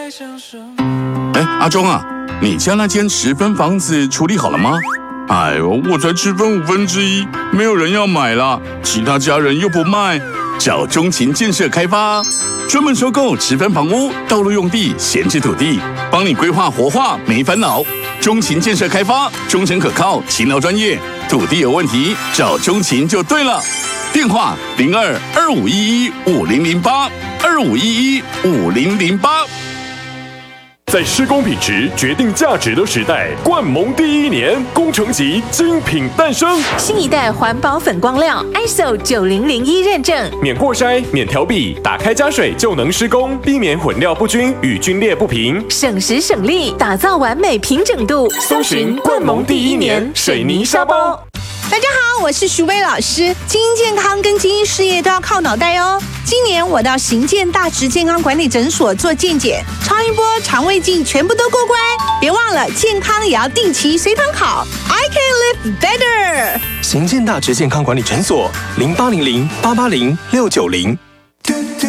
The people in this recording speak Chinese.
哎，阿忠啊，你家那间10分房子处理好了吗？哎呦，我才只分1/5，没有人要买啦，其他家人又不卖，找中勤建设开发，专门收购10分房屋、道路用地、闲置土地，帮你规划活化，没烦恼。中勤建设开发，忠诚可靠，勤劳专业，土地有问题找中勤就对了。电话02-2511-5008，2511-5008。 在施工品质决定价值的时代，冠盟第1年工程级精品诞生， 新一代环保粉光料 ISO 9001认证， 免过筛、免调壁，打开加水就能施工，避免混料不均与均裂不平， 省时省力，打造完美平整度。 搜寻冠盟第1年水泥沙包。 大家好，我是徐薇老师。经营健康跟经营事业都要靠脑袋哦。今年我到行健大直健康管理诊所做健检，超音波、肠胃镜全部都过关。别忘了，健康也要定期随堂考。I can live better。 行健大直健康管理诊所0800880690。